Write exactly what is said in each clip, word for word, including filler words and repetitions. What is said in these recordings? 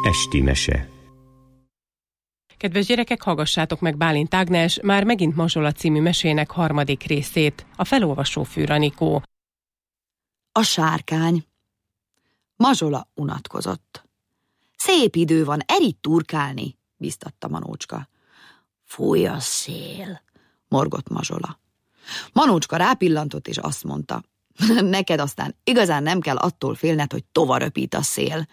Esti mese. Kedves gyerekek, hallgassátok meg Bálint Ágnes már megint Mazsola című mesének harmadik részét. A felolvasó Fűr Anikó. A sárkány. Mazsola unatkozott. Szép idő van, erit turkálni, biztatta Manócska. Fúj a szél, morgott Mazsola. Manócska rápillantott, és azt mondta, neked aztán igazán nem kell attól félned, hogy tovaröpít a szél.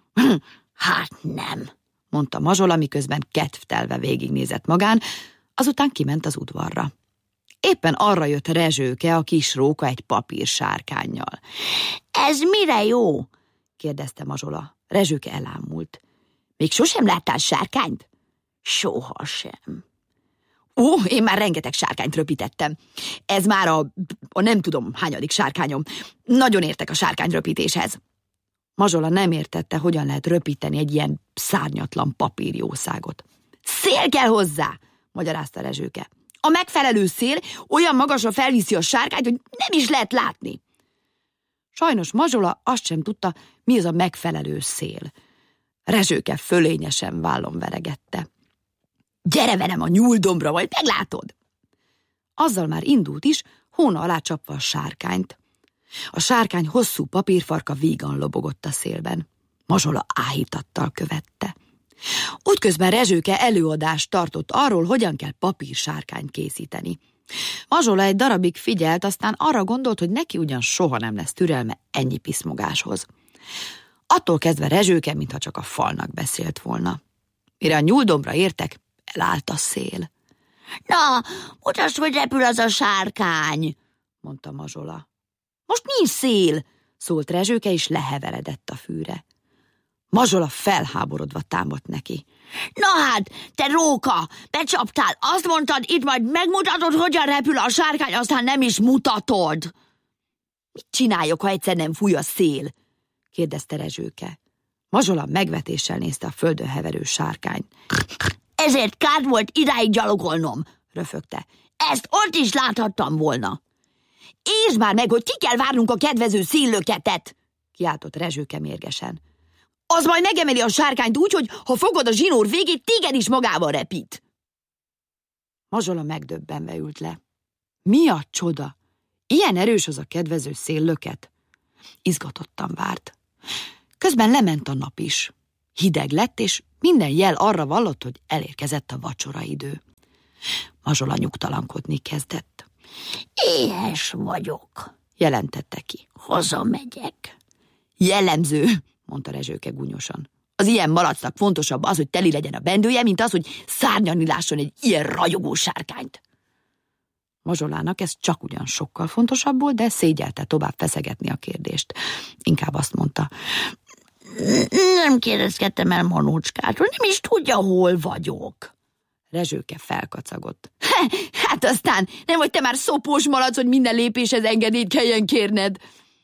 Hát nem, mondta Mazsola, miközben kedvtelve végignézett magán, azután kiment az udvarra. Éppen arra jött Rezsőke, a kis róka egy papír sárkánnyal. Ez mire jó? kérdezte Mazsola. Rezsőke elámult. Még sosem láttál sárkányt? Soha sem. Ó, én már rengeteg sárkányt röpítettem. Ez már a, a nem tudom hányadik sárkányom. Nagyon értek a sárkányröpítéshez. Mazsola nem értette, hogyan lehet röpíteni egy ilyen szárnyatlan papírjószágot. Szél kell hozzá, magyarázta Rezsőke. A megfelelő szél olyan magasra felviszi a sárkányt, hogy nem is lehet látni. Sajnos Mazsola azt sem tudta, mi az a megfelelő szél. Rezsőke fölényesen vállon veregette. Gyere velem a nyúldombra, majd meglátod! Azzal már indult is, hóna alá csapva a sárkányt. A sárkány hosszú papírfarka vígan lobogott a szélben. Mazsola áhítattal követte. Útközben Rezsőke előadást tartott arról, hogyan kell papírsárkányt készíteni. Mazsola egy darabig figyelt, aztán arra gondolt, hogy neki ugyan soha nem lesz türelme ennyi piszmogáshoz. Attól kezdve Rezsőke, mintha csak a falnak beszélt volna. Mire a nyúldombra értek, elállt a szél. Na, mutasd, hogy repül az a sárkány, mondta Mazsola. Most nincs szél, szólt Rezsőke, és leheveredett a fűre. Mazsola felháborodva támadt neki. Na hát, te róka, becsaptál, azt mondtad, itt majd megmutatod, hogyan repül a sárkány, aztán nem is mutatod. Mit csináljak, ha egyszer nem fúj a szél? kérdezte Rezsőke. Mazsola megvetéssel nézte a földön heverő sárkányt. Ezért kár volt idáig gyalogolnom, röfögte. Ezt ott is láthattam volna. Értsd már meg, hogy ki kell várnunk a kedvező széllöketet, kiáltott Rezsőke mérgesen. Az majd megemeli a sárkányt úgy, hogy ha fogod a zsinór végét, téged is magával repít. Mazsola megdöbbenve ült le. Mi a csoda? Ilyen erős az a kedvező széllöket? Izgatottan várt. Közben lement a nap is. Hideg lett, és minden jel arra vallott, hogy elérkezett a vacsoraidő. Mazsola nyugtalankodni kezdett. Éhes vagyok, jelentette ki. Hazamegyek. Jellemző, mondta Rezsőke gúnyosan. Az ilyen malacnak fontosabb az, hogy teli legyen a bendője, mint az, hogy szárnyalni lásson egy ilyen ragyogó sárkányt. Mazsolának ez csak ugyan sokkal fontosabb volt, de szégyelte tovább feszegetni a kérdést. Inkább azt mondta, nem kérdezkedtem el Manócskától, nem is tudja, hol vagyok. Rezsőke felkacagott. Hát aztán nem vagy te már szopós malac, hogy minden lépéshez engedélyt kelljen kérned.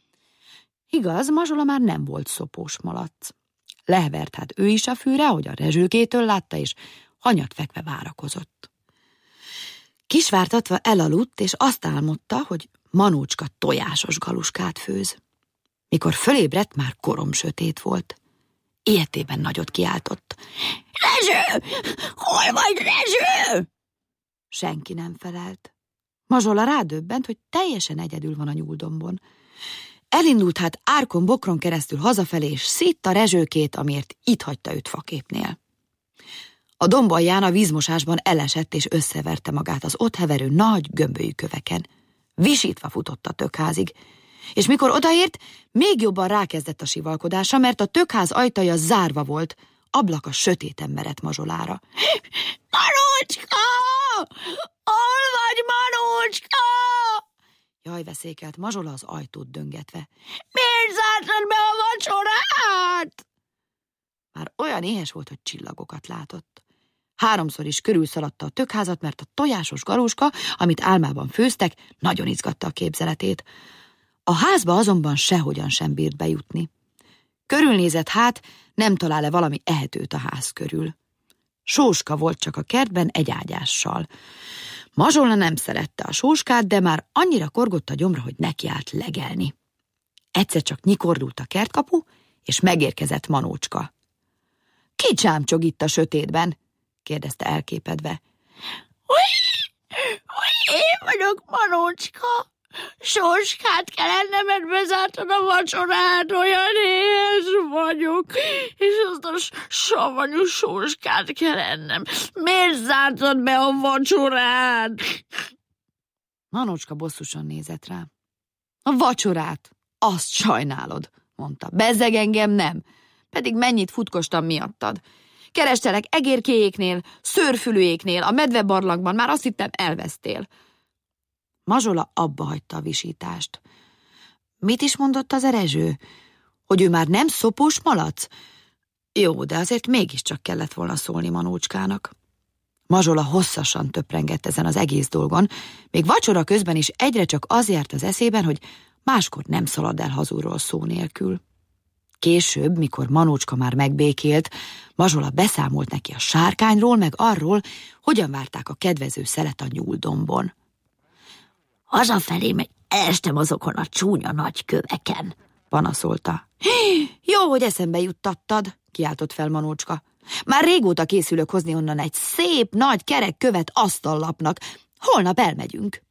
Igaz, Mazsola már nem volt szopós malac. Lehevert hát ő is a fűre, hogy a Rezsőkétől látta, és hanyat fekve várakozott. Kisvártatva elaludt, és azt álmodta, hogy Manócska tojásos galuskát főz. Mikor fölébredt, már korom sötét volt. Ilyetében nagyot kiáltott. Rezső! Hol vagy, Rezső? Senki nem felelt. Mazsola rádöbbent, hogy teljesen egyedül van a nyúldombon. Elindult hát árkon bokron keresztül hazafelé, és szítta Rezsőkét, amiért itt hagyta őt faképnél. A domb alján a vízmosásban elesett, és összeverte magát az ott heverő nagy gömbölyű köveken. Visítva futott a tökházig, és mikor odaért, még jobban rákezdett a sivalkodása, mert a tökház ajtaja zárva volt, ablaka sötéten merett Mazsolára. Manócska! Hol vagy, Manócska? Jaj, veszékelt Mazsola az ajtót döngetve. Miért zártad be a vacsorát? Már olyan éhes volt, hogy csillagokat látott. Háromszor is körülszaladta a tökházat, mert a tojásos galuska, amit álmában főztek, nagyon izgatta a képzeletét. A házba azonban sehogyan sem bírt bejutni. Körülnézett hát, nem talál-e valami ehetőt a ház körül. Sóska volt csak a kertben egy ágyással. Mazsola nem szerette a sóskát, de már annyira korgott a gyomra, hogy nekiállt legelni. Egyszer csak nyikordult a kertkapu, és megérkezett Manócska. Ki csámcsog itt a sötétben? kérdezte elképedve. Én vagyok, Manócska. Sorskát kell ennem, mert bezártad a vacsorát, olyan éhes vagyok, és azt a savanyú sorskát kell ennem. Miért zártad be a vacsorát? Manócska bosszusan nézett rá. A vacsorát, azt sajnálod, mondta. Bezzeg engem nem, pedig mennyit futkostam miattad. Kerestelek egérkéjéknél, szőrfülőjéknél, a medvebarlangban, már azt hittem elvesztél. Mazsola abba hagyta a visítást. Mit is mondott az Erezső? Hogy ő már nem szopós malac? Jó, de azért mégiscsak kellett volna szólni Manócskának. Mazsola hosszasan töprengett ezen az egész dolgon, még vacsora közben is egyre csak az járt az eszében, hogy máskor nem szalad el hazúról szó nélkül. Később, mikor Manócska már megbékélt, Mazsola beszámolt neki a sárkányról, meg arról, hogyan várták a kedvező szelet a nyúldombon. Hazafelé meg estem azokon a csúnya nagy köveken, panaszolta. Jó, hogy eszembe juttattad, kiáltott fel Manócska. Már régóta készülök hozni onnan egy szép, nagy kerek követ asztallapnak. Holnap elmegyünk.